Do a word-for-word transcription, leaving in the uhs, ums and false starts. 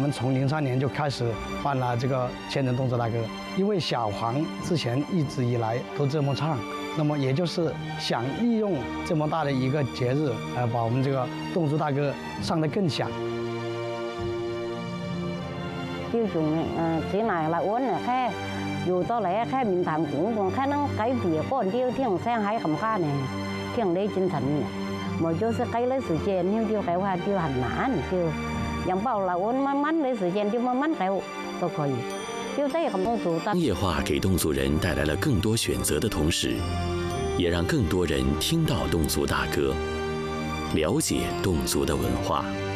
们从零三年就开始办了这个千人侗族大歌，因为小黄之前一直以来都这么唱，那么也就是想利用这么大的一个节日，呃，把我们这个侗族大歌唱得更响。 tiêu dùng thế này là uống là khe dù to lẽ khe mình thằng cũng còn khe nó cái việc con tiêu thiêng sang hay cầm kha này thiêng đây chân thần mà cho sẽ cái lấy sự chèn nhưng tiêu cái hoa tiêu hành nã tiêu giống bao là uống mắn mắn lấy sự chèn tiêu mắn mắn cái都可以。tiêu đây cầm侗族。 商业化给侗族人带来了更多选择的同时，也让更多人听到侗族大歌，了解侗族的文化。